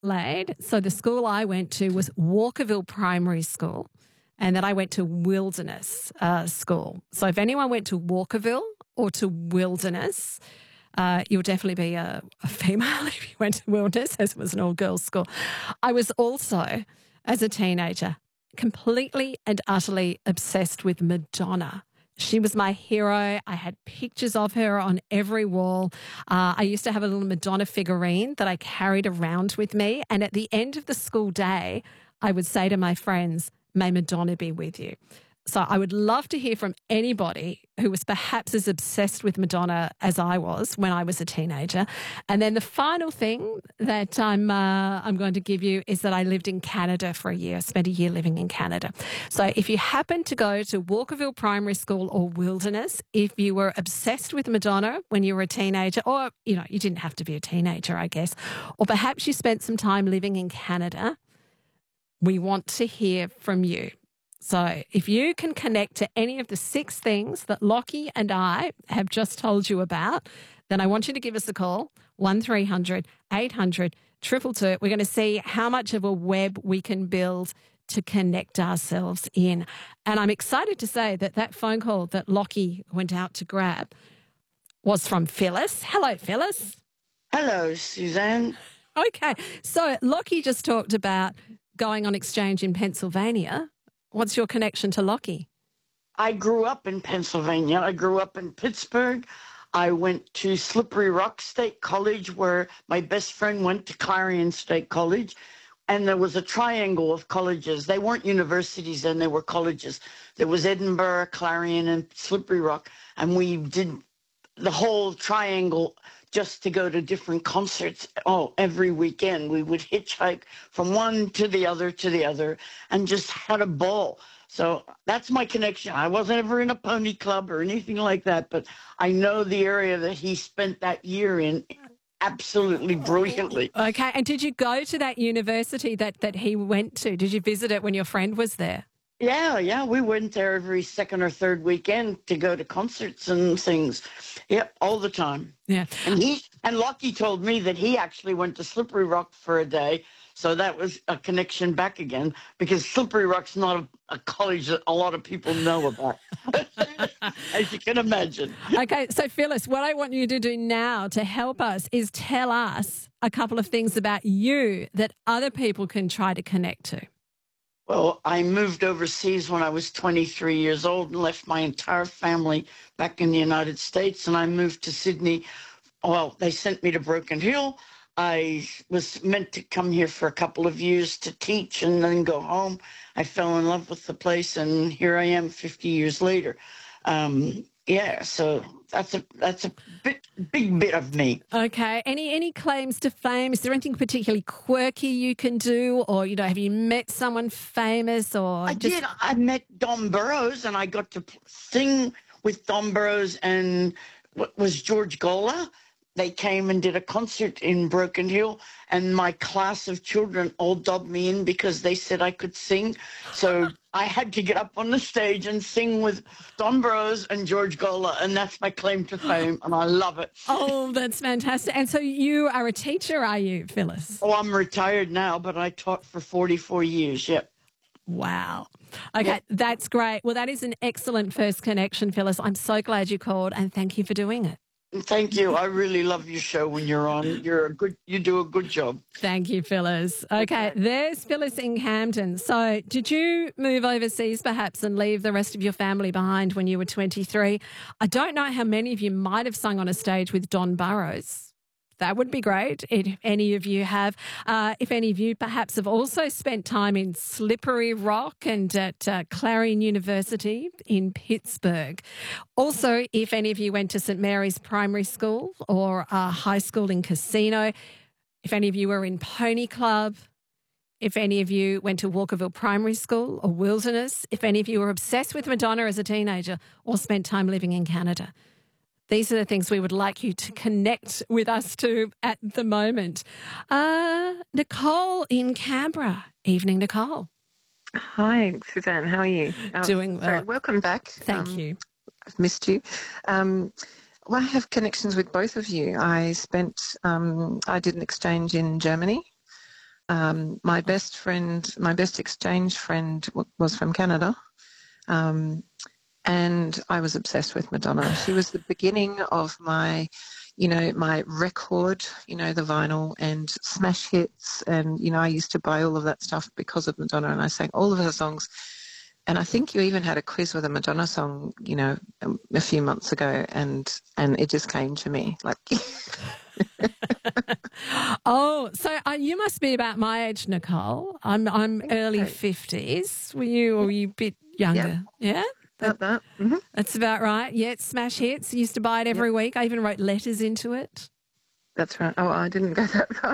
Adelaide. So the school I went to was Walkerville Primary School, and then I went to Wilderness School. So if anyone went to Walkerville or to Wilderness, you'll definitely be a female if you went to Wilderness, as it was an all-girls school. I was also, as a teenager, completely and utterly obsessed with Madonna. She was my hero. I had pictures of her on every wall. I used to have a little Madonna figurine that I carried around with me. And at the end of the school day, I would say to my friends, "May Madonna be with you." So I would love to hear from anybody who was perhaps as obsessed with Madonna as I was when I was a teenager. And then the final thing that I'm going to give you is that I lived in Canada for a year. I spent a year living in Canada. So if you happen to go to Walkerville Primary School or Wilderness, if you were obsessed with Madonna when you were a teenager, or, you know, you didn't have to be a teenager, I guess, or perhaps you spent some time living in Canada, we want to hear from you. So if you can connect to any of the 6 things that Lockie and I have just told you about, then I want you to give us a call, 1300 800 222. We're going to see how much of a web we can build to connect ourselves in. And I'm excited to say that that phone call that Lockie went out to grab was from Phyllis. Hello, Phyllis. Hello, Suzanne. Okay, so Lockie just talked about going on exchange in Pennsylvania. What's your connection to Lockie? I grew up in Pennsylvania. I grew up in Pittsburgh. I went to Slippery Rock State College, where my best friend went to Clarion State College. And there was a triangle of colleges. They weren't universities then, they were colleges. There was Edinburgh, Clarion, and Slippery Rock. And we did the whole triangle just to go to different concerts. Every weekend we would hitchhike from one to the other and just had a ball. So that's my connection. I wasn't ever in a pony club or anything like that, but I know the area that he spent that year in absolutely brilliantly. Okay, and did you go to that university that he went to? Did you visit it when your friend was there? Yeah, we went there every second or third weekend to go to concerts and things. Yep, all the time. Yeah. And Lockie told me that he actually went to Slippery Rock for a day, so that was a connection back again, because Slippery Rock's not a college that a lot of people know about, as you can imagine. Okay, so Phyllis, what I want you to do now to help us is tell us a couple of things about you that other people can try to connect to. Well, I moved overseas when I was 23 years old and left my entire family back in the United States, and I moved to Sydney. Well, they sent me to Broken Hill. I was meant to come here for a couple of years to teach and then go home. I fell in love with the place, and here I am 50 years later. So that's a big bit of me. Okay. Any claims to fame? Is there anything particularly quirky you can do, or have you met someone famous? Or I did. I met Don Burrows, and I got to sing with Don Burrows and what was George Gola. They came and did a concert in Broken Hill, and my class of children all dubbed me in because they said I could sing. So I had to get up on the stage and sing with Don Burrows and George Gola, and that's my claim to fame, and I love it. Oh, that's fantastic. And so you are a teacher, are you, Phyllis? Oh, I'm retired now, but I taught for 44 years, yep. Wow. Okay, That's great. Well, that is an excellent first connection, Phyllis. I'm so glad you called, and thank you for doing it. Thank you. I really love your show when you're on. You do a good job. Thank you, Phyllis. Okay, there's Phyllis in Camden. So did you move overseas perhaps and leave the rest of your family behind when you were 23? I don't know how many of you might have sung on a stage with Don Burrows. That would be great if any of you have. If any of you perhaps have also spent time in Slippery Rock and at Clarion University in Pittsburgh. Also, if any of you went to St Mary's Primary School or high school in Casino, if any of you were in Pony Club, if any of you went to Walkerville Primary School or Wilderness, if any of you were obsessed with Madonna as a teenager or spent time living in Canada. These are the things we would like you to connect with us to at the moment. Nicole in Canberra. Evening, Nicole. Hi, Suzanne. How are you? Doing well. Sorry, welcome back. Thank you. I've missed you. Well, I have connections with both of you. I did an exchange in Germany my best exchange friend was from Canada. And I was obsessed with Madonna. She was the beginning of my, my record, the vinyl and smash hits. And, I used to buy all of that stuff because of Madonna, and I sang all of her songs. And I think you even had a quiz with a Madonna song, a few months ago, and it just came to me like. Oh, so you must be about my age, Nicole. I'm early 50s. Were you a bit younger? Yeah. About that. Mm-hmm. That's about right. Yeah, smash hits. Used to buy it every week. I even wrote letters into it. That's right. Oh, I didn't go that far.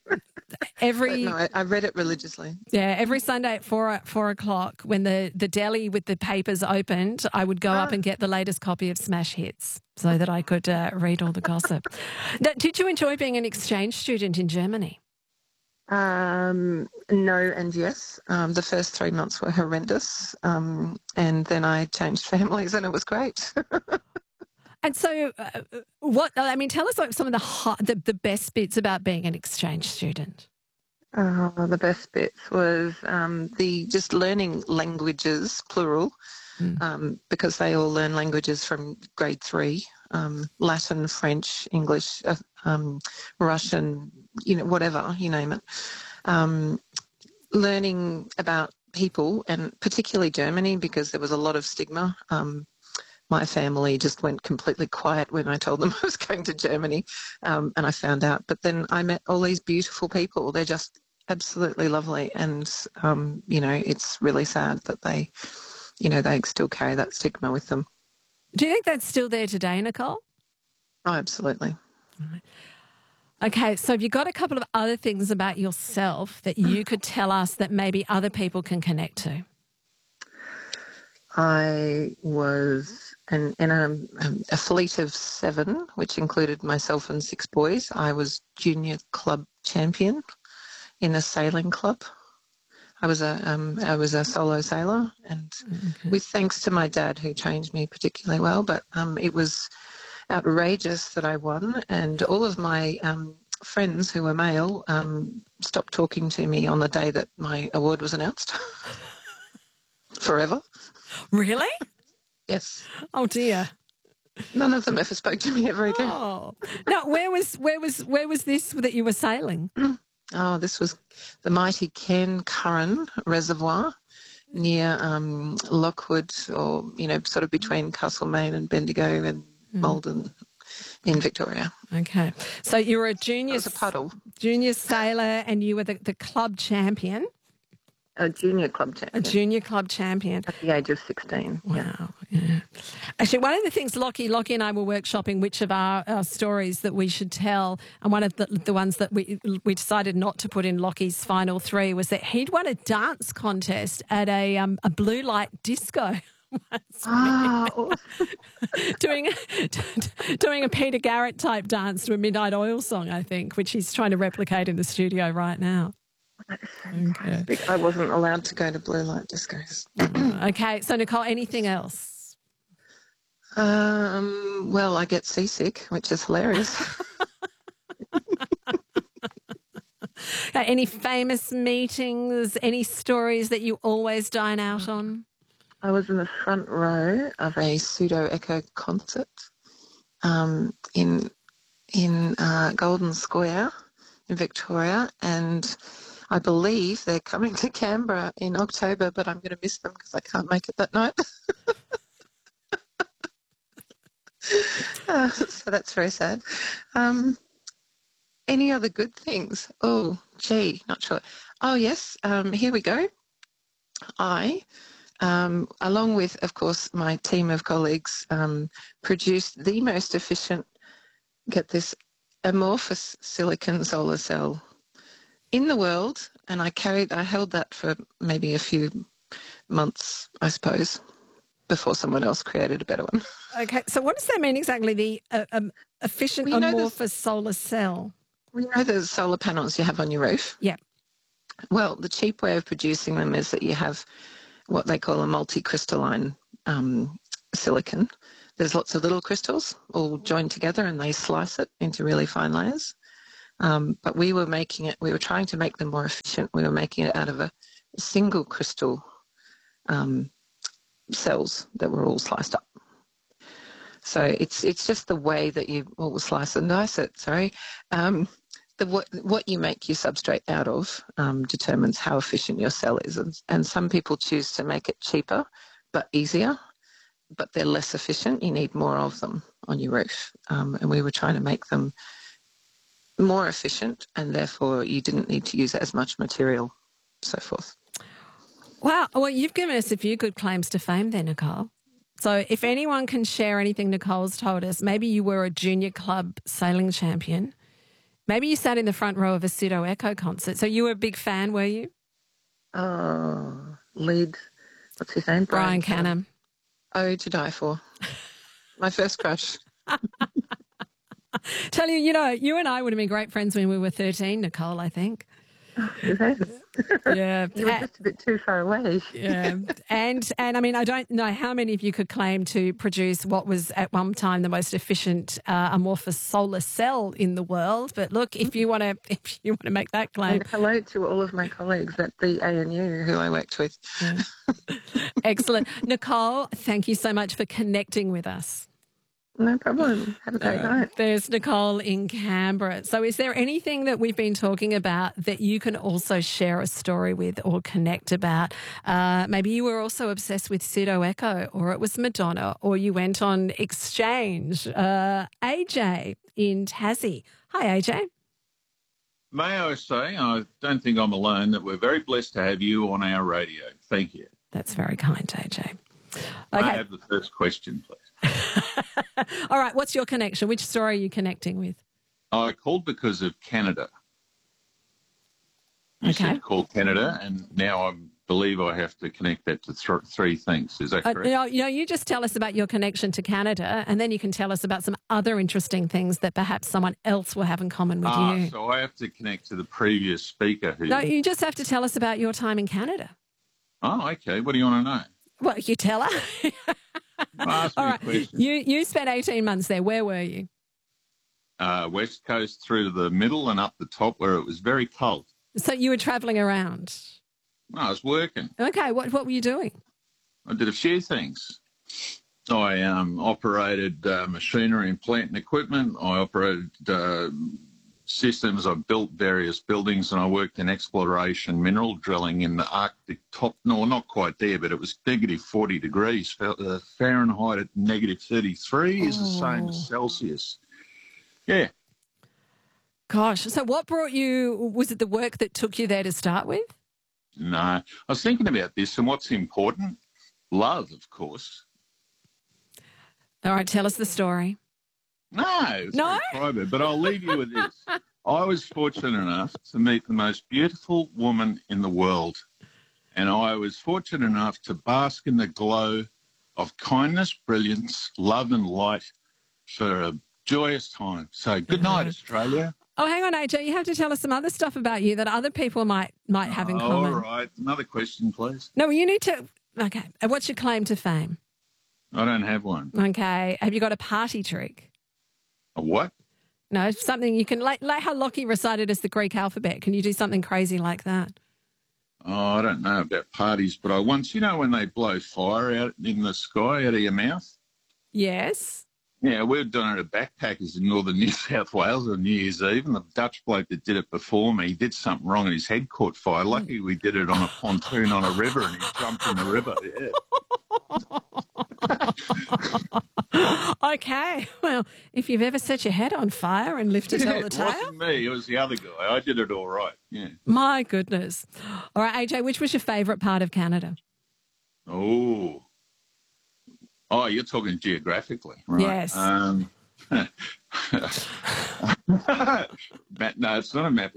I read it religiously. Yeah, every Sunday at 4 o'clock when the deli with the papers opened, I would go up and get the latest copy of Smash Hits so that I could read all the gossip. Now, did you enjoy being an exchange student in Germany? No and yes. The first 3 months were horrendous, and then I changed families, and it was great. And so, tell us like some of the best bits about being an exchange student. The best bits was the just learning languages, plural, because they all learn languages from grade 3, Latin, French, English, Russian, whatever, you name it. Learning about people, and particularly Germany, because there was a lot of stigma. My family just went completely quiet when I told them I was going to Germany, and I found out. But then I met all these beautiful people. They're just absolutely lovely, and it's really sad that they still carry that stigma with them. Do you think that's still there today, Nicole? Oh, absolutely. Right. Okay, so have you got a couple of other things about yourself that you could tell us that maybe other people can connect to? I was in a fleet of 7, which included myself and 6 boys. I was junior club champion in a sailing club. I was a solo sailor, and with thanks to my dad, who trained me particularly well. But it was outrageous that I won, and all of my friends who were male stopped talking to me on the day that my award was announced. Forever. Really? Yes. Oh dear. None of them ever spoke to me ever again. Oh. Now, where was this that you were sailing? Oh, this was the mighty Cairn Curran Reservoir near Lockwood, or sort of between Castlemaine and Bendigo and Malden in Victoria. Okay, so you were a junior. It was a puddle. Junior sailor, and you were the club champion. A junior club champion. A junior club champion. At the age of 16. Wow. Yeah. Actually, one of the things Lockie and I were workshopping which of our stories that we should tell, and one of the ones that we decided not to put in Lockie's final 3 was that he'd won a dance contest at a blue light disco. doing a Peter Garrett type dance to a Midnight Oil song, I think, which he's trying to replicate in the studio right now. Okay. I wasn't allowed to go to blue light discos. Okay, so Nicole, anything else? Well, I get seasick, which is hilarious. Any famous meetings, any stories that you always dine out on? I was in the front row of a Pseudo Echo concert in Golden Square in Victoria, and I believe they're coming to Canberra in October, but I'm going to miss them because I can't make it that night. So that's very sad. Any other good things? Oh, gee, not sure. Oh, yes, here we go. I, along with, of course, my team of colleagues, produced the most efficient, get this, amorphous silicon solar cell in the world, and I held that for maybe a few months, I suppose, before someone else created a better one. Okay, so what does that mean exactly, the efficient amorphous solar cell? We know the solar panels you have on your roof. Yeah. Well, the cheap way of producing them is that you have what they call a multi-crystalline silicon. There's lots of little crystals all joined together, and they slice it into really fine layers. But we were trying to make them more efficient. We were making it out of a single crystal cells that were all sliced up. So it's just the way that you all slice and dice it. Sorry. What you make your substrate out of determines how efficient your cell is. And some people choose to make it cheaper but easier, but they're less efficient. You need more of them on your roof. And we were trying to make them more efficient, and therefore you didn't need to use as much material, so forth. Wow. Well, you've given us a few good claims to fame there, Nicole. So if anyone can share anything Nicole's told us, maybe you were a junior club sailing champion. Maybe you sat in the front row of a Pseudo Echo concert. So you were a big fan, were you? Oh, what's his name? Brian Canham. Oh, to die for. My first crush. Tell you, you and I would have been great friends when we were 13, Nicole, I think. Yeah. You were just a bit too far away. Yeah. And I mean, I don't know how many of you could claim to produce what was at one time the most efficient amorphous solar cell in the world. But look, if you want to make that claim. And hello to all of my colleagues at the ANU who I worked with. Yeah. Excellent. Nicole, thank you so much for connecting with us. No problem. Have a great night. There's Nicole in Canberra. So is there anything that we've been talking about that you can also share a story with or connect about? Maybe you were also obsessed with Pseudo Echo, or it was Madonna, or you went on exchange. AJ in Tassie. Hi, AJ. May I say, I don't think I'm alone, that we're very blessed to have you on our radio. Thank you. That's very kind, AJ. Okay. I have the first question, please. All right, what's your connection? Which story are you connecting with? I called because of Canada. You said call Canada, and now I believe I have to connect that to three things. Is that correct? You just tell us about your connection to Canada, and then you can tell us about some other interesting things that perhaps someone else will have in common with you. So I have to connect to the previous speaker. No, you just have to tell us about your time in Canada. Oh, okay. What do you want to know? Well, you tell her. Ask me a question. You spent 18 months there. Where were you? West Coast through to the middle and up the top where it was very cold. So you were travelling around? I was working. Okay, what were you doing? I did a few things. I operated machinery and plant and equipment. I operated systems. I built various buildings, and I worked in exploration mineral drilling in the Arctic top. No, not quite there, but it was negative 40 degrees. Fahrenheit at negative 33 is the same as Celsius. Yeah. Gosh. So what brought you, was it the work that took you there to start with? No. I was thinking about this and what's important. Love, of course. All right, tell us the story. No, it's very private, but I'll leave you with this. I was fortunate enough to meet the most beautiful woman in the world, and I was fortunate enough to bask in the glow of kindness, brilliance, love and light for a joyous time. So good night, Australia. Oh, hang on, AJ. You have to tell us some other stuff about you that other people might have in common. All right. Another question, please. No, you need to... Okay. And what's your claim to fame? I don't have one. Okay. Have you got a party trick? A what? No, something you can... Like how Lockie recited as the Greek alphabet. Can you do something crazy like that? Oh, I don't know about parties, but I once... You know when they blow fire out in the sky out of your mouth? Yes. Yeah, we've done it at Backpackers in northern New South Wales on New Year's Eve, and the Dutch bloke that did it before me did something wrong and his head caught fire. Lucky we did it on a pontoon on a river and he jumped in the river. Yeah. Okay. Well, if you've ever set your head on fire and lived to tell the tale. It wasn't me. It was the other guy. I did it all right. Yeah. My goodness. All right, AJ, which was your favourite part of Canada? Oh, you're talking geographically, right? Yes. No, it's not a map.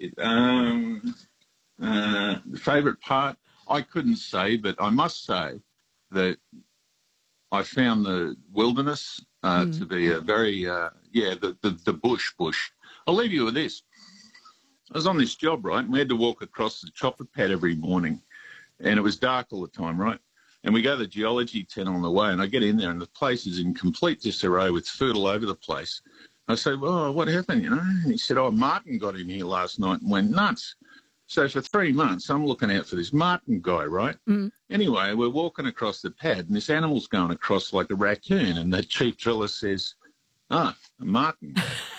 The favourite part, I couldn't say, but I must say that I found the wilderness to be a very, the bush. I'll leave you with this. I was on this job, right, and we had to walk across the chopper pad every morning, and it was dark all the time, right? And we go to the geology tent on the way, and I get in there, and the place is in complete disarray with food all over the place. I said, well, what happened, And he said, oh, Martin got in here last night and went nuts. So for 3 months, I'm looking out for this Martin guy, right? Mm. Anyway, we're walking across the pad and this animal's going across like a raccoon, and the chief driller says, Martin.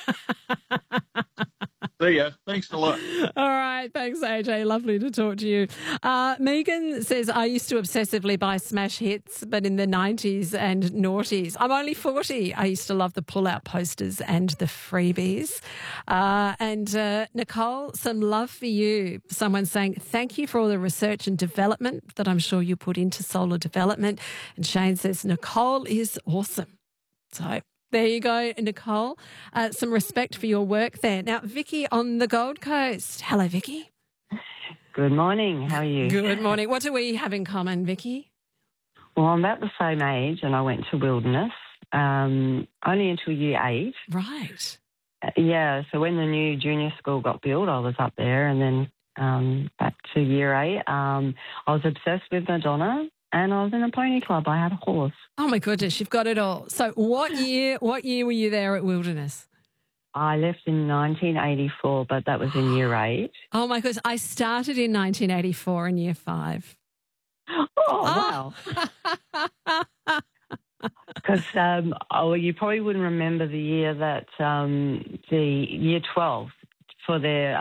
See ya. Thanks a lot. All right. Thanks, AJ. Lovely to talk to you. Megan says, I used to obsessively buy smash hits, but in the 90s and noughties. I'm only 40. I used to love the pull-out posters and the freebies. And Nicole, some love for you. Someone saying, thank you for all the research and development that I'm sure you put into solar development. And Shane says, Nicole is awesome. So there you go, Nicole. Some respect for your work there. Now, Vicky on the Gold Coast. Hello, Vicky. Good morning. How are you? Good morning. What do we have in common, Vicky? Well, I'm about the same age, and I went to Wilderness only until year 8. Right. Yeah, so when the new junior school got built, I was up there, and then back to year 8. I was obsessed with Madonna, and I was in a pony club. I had a horse. Oh, my goodness, you've got it all. So what year were you there at Wilderness? I left in 1984, but that was in year 8. Oh, my goodness. I started in 1984 in year 5. Oh, wow. Because you probably wouldn't remember the year that the year 12 for their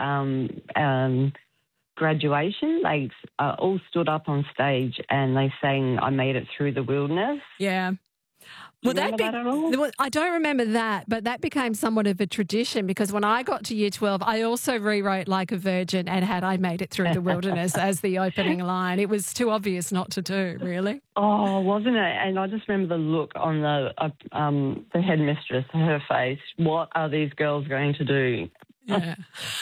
graduation, they all stood up on stage and they sang I Made It Through the Wilderness. Yeah. Do you remember that at all? I don't remember that, but that became somewhat of a tradition because when I got to year 12, I also rewrote Like a Virgin and had I Made It Through the Wilderness as the opening line. It was too obvious not to do, really. Oh, wasn't it? And I just remember the look on the headmistress, her face. What are these girls going to do? Yeah.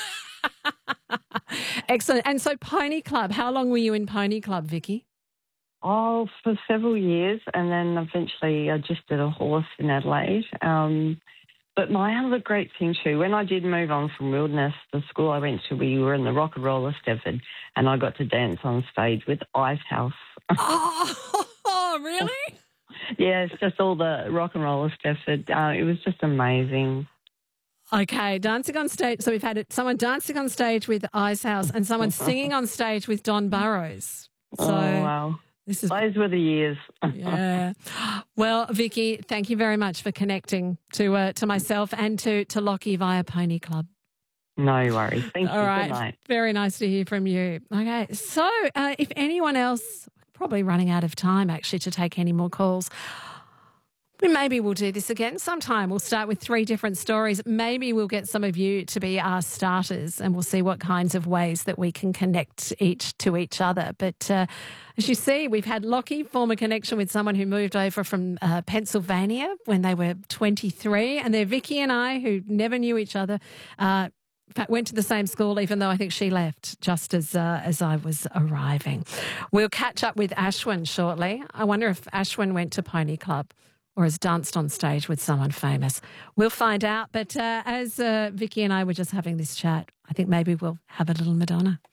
Excellent. And so Pony Club, how long were you in Pony Club, Vicky? Oh, for several years, and then eventually I just did a horse in Adelaide. But my other great thing too, when I did move on from Wilderness, the school I went to, we were in the Rock and Roller Stepford, and I got to dance on stage with Icehouse. Oh, really? Yeah, it's just all the Rock and Roller Stepford. It was just amazing. Okay, dancing on stage. So we've had someone dancing on stage with Icehouse and someone singing on stage with Don Burrows. So, wow. Those were the years. Yeah. Well, Vicky, thank you very much for connecting to myself and to Lockie via Pony Club. No worries. Thank you. All right. Good night. Very nice to hear from you. Okay. So if anyone else, probably running out of time actually to take any more calls, maybe we'll do this again sometime. We'll start with 3 different stories. Maybe we'll get some of you to be our starters and we'll see what kinds of ways that we can connect each to each other. But as you see, we've had Lockie form a connection with someone who moved over from Pennsylvania when they were 23. And there Vicky and I, who never knew each other, in fact, went to the same school, even though I think she left just as I was arriving. We'll catch up with Ashwin shortly. I wonder if Ashwin went to Pony Club or has danced on stage with someone famous. We'll find out. But as Vicky and I were just having this chat, I think maybe we'll have a little Madonna.